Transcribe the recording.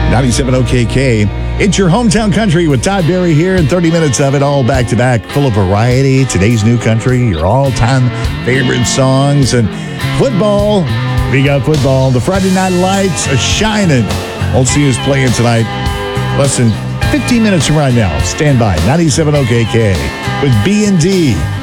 97 OKK. It's your hometown country with Todd Berry here, and 30 minutes of it all back to back, full of variety. Today's new country, your all-time favorite songs, and football. We got football. The Friday Night Lights are shining. Won't see us playing tonight. Less than 15 minutes from right now. Stand by. 97 OKK with B&D.